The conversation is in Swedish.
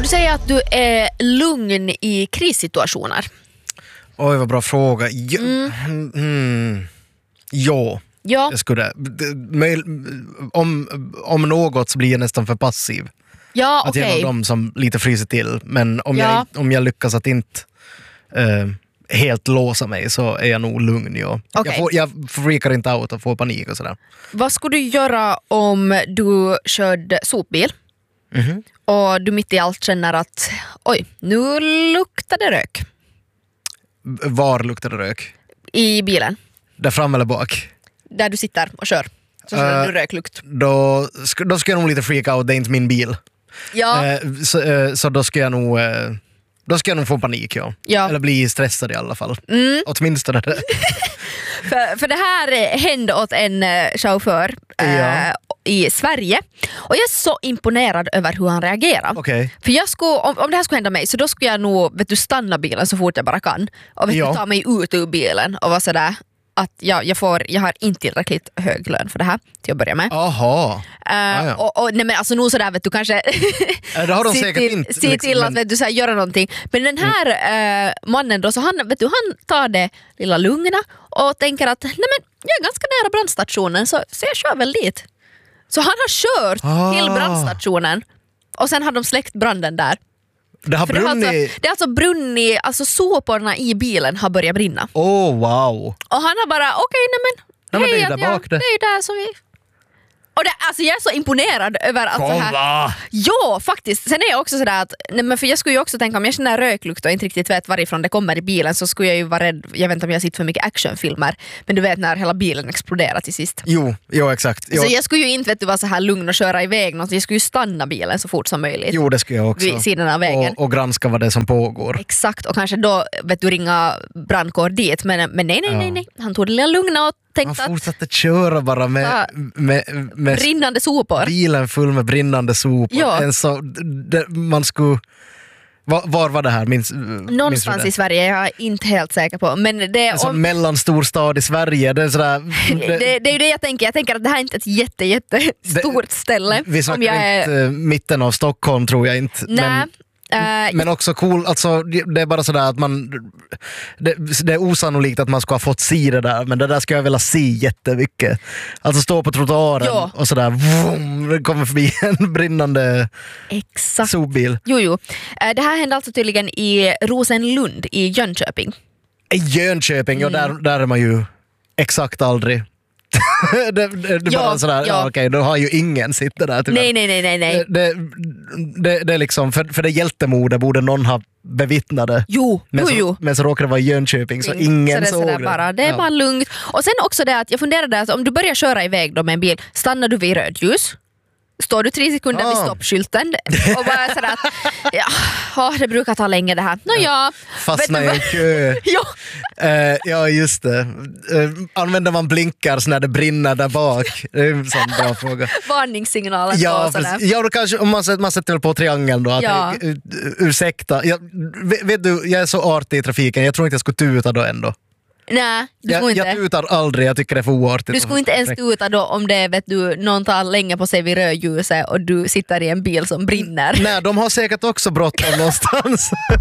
du säga att du är lugn i krissituationer? Oj, vad bra fråga. Ja. Ja. Jag skulle, om något så blir jag nästan för passiv. Ja, att jag är okej. de som lite fryser till. Men om, Ja. om jag lyckas att inte helt låsa mig så är jag nog lugn. Ja. Okej. Jag freakar inte out och får panik och sådär. Vad skulle du göra om du körde sopbil och du mitt i allt känner att oj, nu luktar det rök Var luktar det rök? i bilen Där fram eller bak? där du sitter och kör? Så känner du röklukt. Då ska jag nog lite freak out, det är inte min bil. Ja, Så då ska jag nog... Då ska jag nog få panik, ja. Ja. Eller bli stressad i alla fall. Åtminstone det. för det här hände åt en chaufför Ja. i Sverige. Och jag är så imponerad över hur han reagerar. Okej. För jag skulle, om det här skulle hända mig så då skulle jag nog stanna bilen så fort jag bara kan. Och Ja. ta mig ut ur bilen och vara sådär att jag har inte tillräckligt hög lön för det här till att börja med. Aha. Ja. Och nej, men alltså nog sådär vet du kanske Det har de säkert inte. se till att vet du, såhär, göra någonting. Men den här mannen då, så han tar det lilla lugna och tänker att nej men jag är ganska nära brandstationen så jag kör väl dit. Så han har kört till brandstationen och sen har de släckt branden där. Det har För brunnit... det har alltså brunnit, alltså soporna i bilen har börjat brinna. Wow. Och han har bara, okej, Nej, men det är ju hej, där bak det. det är ju där som vi... Och det, alltså jag är så imponerad över att så här... Kolla! Ja, faktiskt. Sen är jag också sådär att, nej, men för jag skulle ju också tänka om jag känner röklukt och inte riktigt vet varifrån det kommer i bilen så skulle jag ju vara rädd, jag vet inte om jag sitter för mycket actionfilmer, men du vet när hela bilen exploderar till sist. Jo, exakt. Jo. Så jag skulle ju inte vara så här lugn och köra iväg något, jag skulle ju stanna bilen så fort som möjligt. Jo, det skulle jag också. Vid sidan av vägen. Och granska vad det är som pågår. Exakt, och kanske då ringa brandkår dit, men nej. Han tog det lilla lugna och Man tänkte att fortsatte köra bara med brinnande sopor. bilen full med brinnande sopor. Ja. Man skulle... Var var det här? Någonstans i Sverige, jag är inte helt säker på. Men det är en sån mellanstor stad i Sverige. Det är sådär... det är ju det jag tänker. Jag tänker att det här är inte ett jättestort ställe. Vi snackar inte mitten av Stockholm tror jag inte. Nej. Men också cool, alltså det är bara sådär att man det är osannolikt att man ska ha fått se det där, men det där ska jag vilja se jättemycket. Alltså stå på trottoaren och sådär det kommer förbi en brinnande sopbil. Jo. Det här hände alltså tydligen i Rosenlund i Jönköping. I Jönköping, ja där är man ju exakt aldrig. det bara sådär, okej, då har ju ingen sitter där. Nej. Det är liksom, för det hjältemode borde någon ha bevittnade. Jo. Men så råkar det vara i Jönköping så ingen såg det. Bara. Det är bara lugnt. Och sen också det att jag funderade att om du börjar köra iväg då med en bil, stannar du vid rödljus? Står du 3 sekunder vid stoppskylten och bara sådär att det brukar ta länge det här. Fastnar i en kö. Ja, just det. Använder man blinkar när det brinner där bak? Det är en sån bra fråga. Varningssignalen. Ja, då kanske om man sätter väl på triangeln då. Ursäkta. Vet du, jag är så artig i trafiken. Jag tror inte jag skulle tuta då ändå. Nej, du skulle inte. Jag tutar aldrig, jag tycker det är för oartigt. Du skulle inte ens tuta då om det vet du, någon tar länge på sig vid rödljuset och du sitter i en bil som brinner. Nej, de har säkert också bråttom någonstans.